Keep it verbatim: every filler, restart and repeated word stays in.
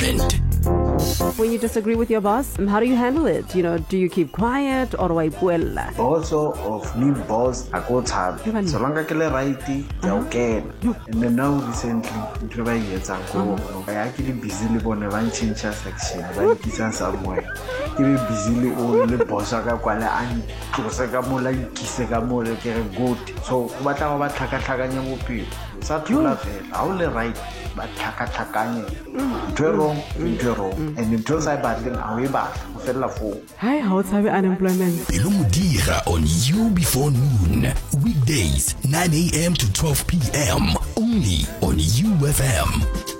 Unemployment. When you disagree with your boss, how do you handle it? You know, do you keep quiet or wa ipuella? Also of me boss I go tab. So long as I righty, okay. And then now recently, I actually busily on a change section. I kiss somewhere. Even busily only boss I got and Tosaka Kisaka Mole good. So what about Takataganya Mupi? Satula, I only write but Takataganya. Do wrong, do wrong. And in those I bad then I will back. Hi, how have unemployment? Pelumudira on You Before Noon. Weekdays, nine a.m. to twelve p.m. Only on U F M.